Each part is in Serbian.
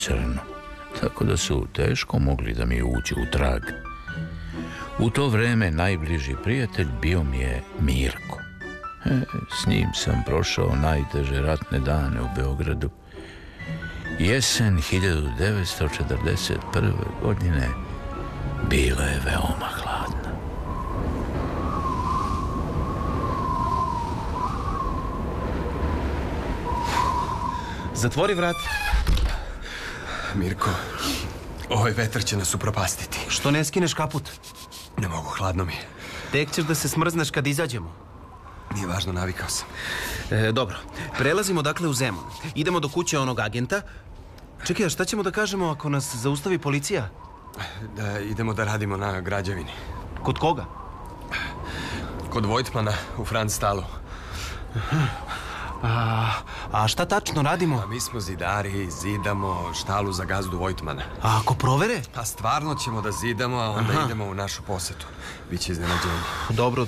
crno, tako da su teško mogli da mi uđu u trag. U to vreme najbliži prijatelj bio mi je Mirko. S njim sam prošao najteže ratne dane u Beogradu. Jesen 1941. godine bila je veoma hladna. Zatvori vrat. Mirko, ovaj vetar će nas upropastiti. Što ne skineš kaput? Ne mogu, hladno mi je. Tek ćeš da se smrzneš kad izađemo. Nije važno, navikao sam. Dobro, prelazimo dakle u Zemun. Idemo do kuće onog agenta. Čekaj, a šta ćemo da kažemo ako nas zaustavi policija? Da idemo da radimo na građevini. Kod koga? Kod Vojtmana u Franstalu. A šta tačno radimo? Mi smo zidari, zidamo štalu za gazdu Vojtmana. A ako provere? A stvarno ćemo da zidamo, a onda idemo u našu posetu. Biće iznenađenje. Dobro.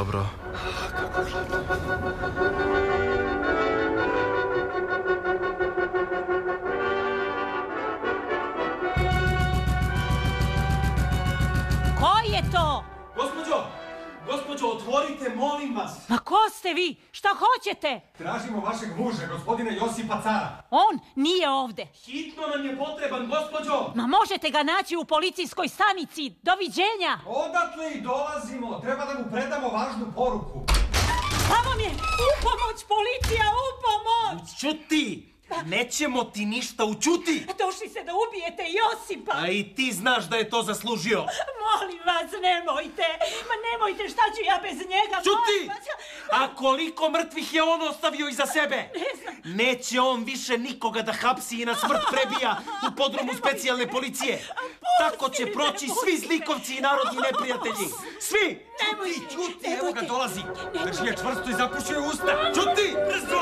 Ko je to? Gospođo, otvorite, molim vas. Ma ko ste vi? Šta hoćete? Tražimo vašeg muža, gospodina Josipa Cara. On nije ovde. Hitno nam je potreban, gospođo. Ma možete ga naći u policijskoj stanici. Doviđenja. Odatle i dolazimo. Treba da mu predamo važnu poruku. Tamo mi je. U pomoć, policija, u pomoć. Ćuti! Nećemo ti ništa, ućuti! Došli se da ubijete Josipa. A i ti znaš da je to zaslužio. Molim vas, nemojte. Ma nemojte, šta ću ja bez njega? Ćuti! A koliko mrtvih je on ostavio iza sebe? Ne znam. Neće on više nikoga da hapsi i na smrt prebija u podrumu specijalne policije. Tako će proći svi zlikovci i narodni neprijatelji. Svi! Ćuti, evo ga dolazi. Drži je čvrsto i zapušio usta. Ćuti, brzo!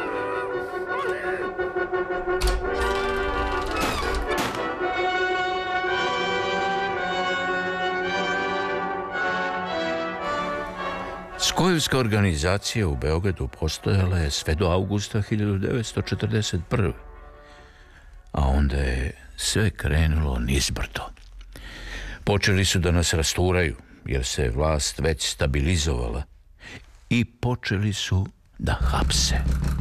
Skojevska organizacija u Beogradu postojala je sve do avgusta 1941. A onda je sve krenulo nizbrdo. Počeli su da nas rasturaju, jer se vlast već stabilizovala, i počeli su da hapse.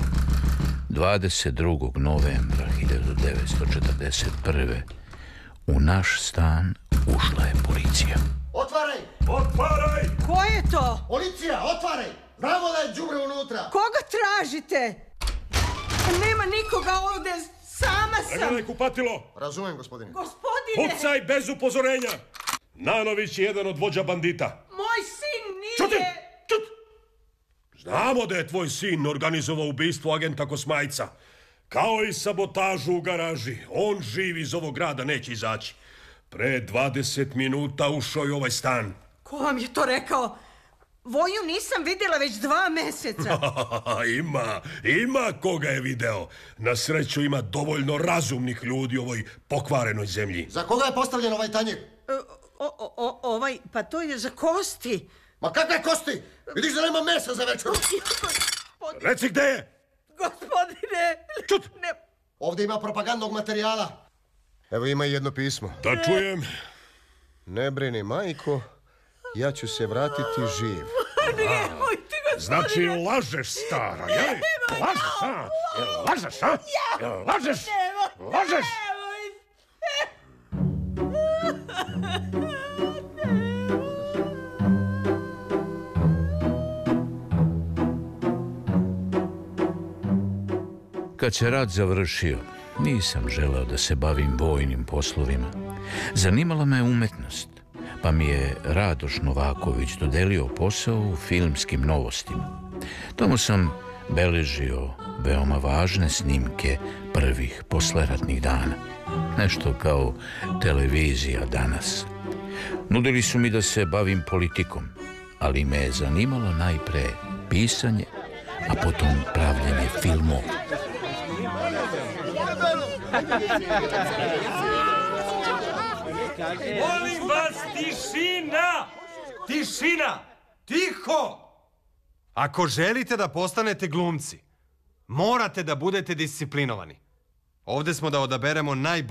22. novembra 1941. u naš stan ušla je policija. Otvaraj! Otvaraj! Ko je to? Policija, otvaraj! Znamo da je đubre unutra. Koga tražite? Nema nikoga ovde, sama sam. Pregledaj kupatilo. Razumem, gospodine. Gospodine! Pucaj bez upozorenja. Nanović je jedan od vođa bandita. Moj sin nije... Čuti! Znamo da je tvoj sin organizovao ubistvo agenta Kosmajca. Kao i sabotažu u garaži. On živ iz ovog grada neće izaći. Pre 20 minuta ušao je u ovaj stan. Ko vam je to rekao? Voju nisam vidjela već 2 meseca. Ima koga je video. Na sreću ima dovoljno razumnih ljudi u ovoj pokvarenoj zemlji. Za koga je postavljen ovaj tanjir? Pa to je za kosti. Ma kakve kosti? Vidiš da nema mesa za večeru? Reci gde je? Gospodine! Čut! Ovdje ima propagandnog materijala. Evo ima i jedno pismo. Da čujem. Ne brini, majko, ja ću se vratiti živ. Nemojte, gospodine! Znači lažeš, stara, jel? Lažeš, a? Lažeš, a? Lažeš? Lažeš? Kad se rat završio, nisam želeo da se bavim vojnim poslovima. Zanimala me umetnost, pa mi je Radoš Novaković dodelio posao u filmskim novostima. Tamo sam beležio veoma važne snimke prvih posleratnih dana. Nešto kao televizija danas. Nudili su mi da se bavim politikom, ali me je zanimalo najpre pisanje, a potom pravljenje filmova. Molim vas, tišina! Tišina! Tiho! Ako želite da postanete glumci, morate da budete disciplinovani. Ovde smo da odaberemo najbolje